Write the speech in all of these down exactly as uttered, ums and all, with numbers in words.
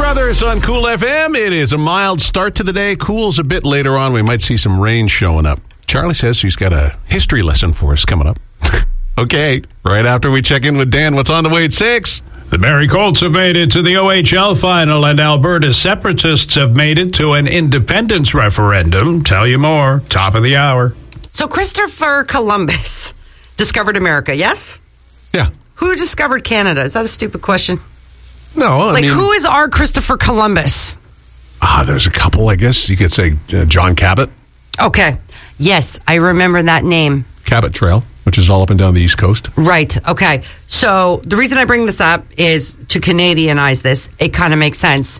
Brothers on Cool F M. It is a mild start to the day. Cools a bit later on. We might see some rain showing up. Charlie says he's got a history lesson for us coming up. Okay, right after we check in with Dan. What's on the way at six? The Barrie Colts have made it to the O H L final, and Alberta separatists have made it to an independence referendum. Tell you more. Top of the hour. So Christopher Columbus discovered America, yes? Yeah. Who discovered Canada? Is that a stupid question? No, I like, mean, who is our Christopher Columbus? Ah, there's a couple, I guess. You could say uh, John Cabot. Okay. Yes, I remember that name. Cabot Trail, which is all up and down the East Coast. Right. Okay. So the reason I bring this up is to Canadianize this. It kind of makes sense.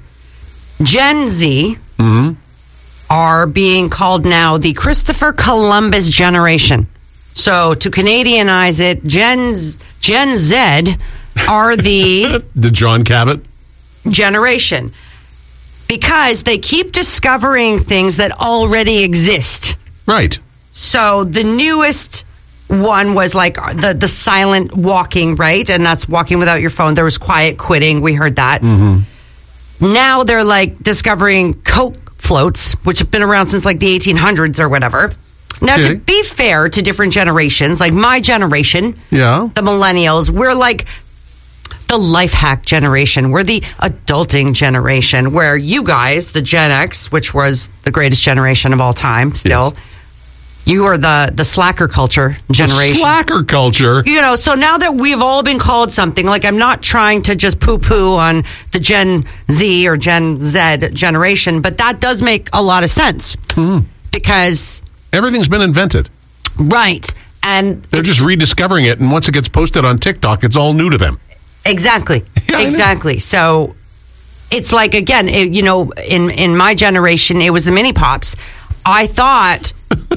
Gen Z Mm-hmm. are being called now the Christopher Columbus generation. So to Canadianize it, Gen, Z- Gen Z are the... the John Cabot generation. Because they keep discovering things that already exist. Right. So the newest one was like the, the silent walking, right? And that's walking without your phone. There was quiet quitting. We heard that. Mm-hmm. Now they're like discovering Coke floats, which have been around since like the eighteen hundreds or whatever. Now, Okay. to be fair to different generations, like my generation, Yeah. the millennials, we're like the life hack generation. We're the adulting generation, where you guys, the Gen X, which was the greatest generation of all time still, Yes. you are the, the slacker culture generation. The slacker culture. You know, so now that we've all been called something, like I'm not trying to just poo-poo on the Gen Z or Gen Z generation, but that does make a lot of sense. Hmm. Because... Everything's been invented. Right. And They're just rediscovering it, and once it gets posted on TikTok, it's all new to them. Exactly. Yeah, I know. Exactly. So it's like, again, it, you know, in, in my generation, it was the mini pops. I thought...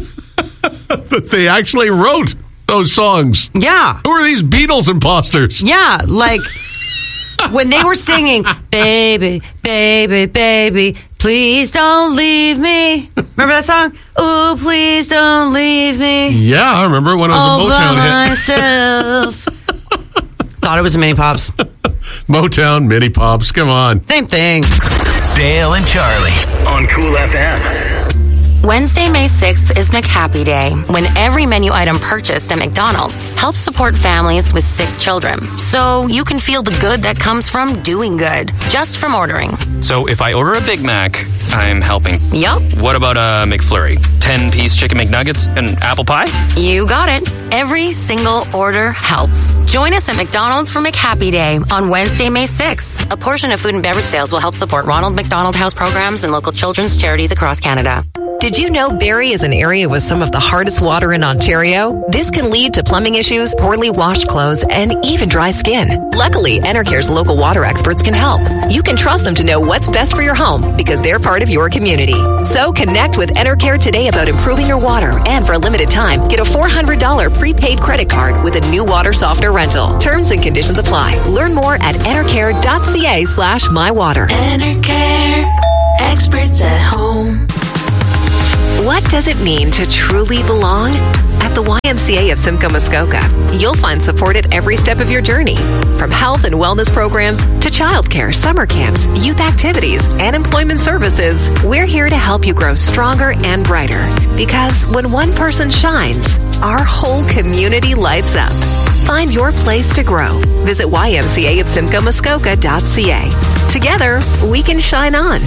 But they actually wrote those songs. Yeah. Who are these Beatles imposters? Yeah. Like, when they were singing, baby, baby, baby, please don't leave me. Remember that song? Ooh, please don't leave me. Yeah, I remember when it was all a Motown by hit. myself. Thought it was a mini pops. Motown, mini pops, come on. Same thing. Dale and Charlie on Cool F M. Wednesday, May sixth is McHappy Day, when every menu item purchased at McDonald's helps support families with sick children. So you can feel the good that comes from doing good, just from ordering. So if I order a Big Mac, I'm helping. Yup, What about a McFlurry? ten-piece chicken McNuggets and apple pie? you got it. Every single order helps. Join us at McDonald's for McHappy Day on Wednesday, May sixth. A portion of food and beverage sales will help support Ronald McDonald House programs and local children's charities across Canada. Did you know Barrie is an area with some of the hardest water in Ontario? This can lead to plumbing issues, poorly washed clothes, and even dry skin. Luckily, Enercare's local water experts can help. You can trust them to know what's best for your home because they're part of your community. So connect with Enercare today about improving your water, and for a limited time, get a four hundred dollars prepaid credit card with a new water softener rental. Terms and conditions apply. Learn more at enercare.ca slash mywater. Enercare, experts at home. What does it mean to truly belong? At the Y M C A of Simcoe Muskoka, you'll find support at every step of your journey. From health and wellness programs to childcare, summer camps, youth activities, and employment services, we're here to help you grow stronger and brighter. Because when one person shines, our whole community lights up. Find your place to grow. Visit Y M C A of Simcoe Muskoka dot C A. Together, we can shine on.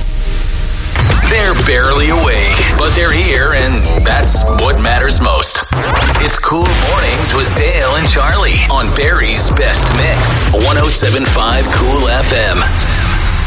They're barely awake, but they're here, and that's what matters most. It's Cool Mornings with Dale and Charlie on Barrie's Best Mix, one oh seven point five Cool F M.